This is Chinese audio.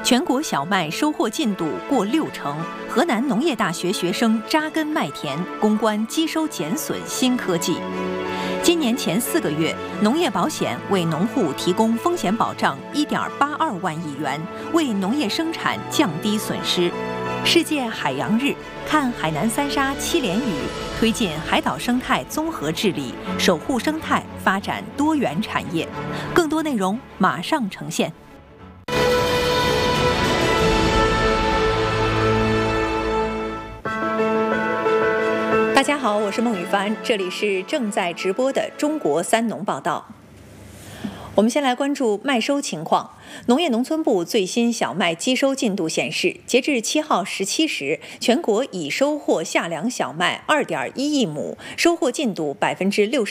全国小麦收获进度过60%，河南农业大学学生扎根麦田，攻关机收减损新科技。今年前4个月，农业保险为农户提供风险保障1.82万亿元，为农业生产降低损失。世界海洋日，看海南三沙7连雨，推进海岛生态综合治理，守护生态，发展多元产业。更多内容马上呈现。大家好，我是孟雨帆，这里是正在直播的中国三农报道。我们先来关注麦收情况。农业农村部最新小麦机收进度显示，截至7号17时，全国已收获夏粮小麦2.1亿亩，收获进度60%。